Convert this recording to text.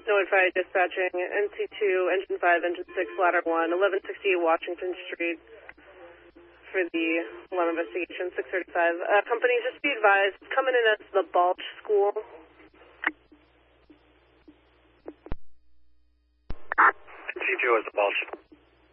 Notify dispatching, NC2, Engine 5, Engine 6, Ladder 1, 1160 Washington Street for the alarm investigation, 635. Company, just be advised, coming in as the Balch School. NC2 as the Balch.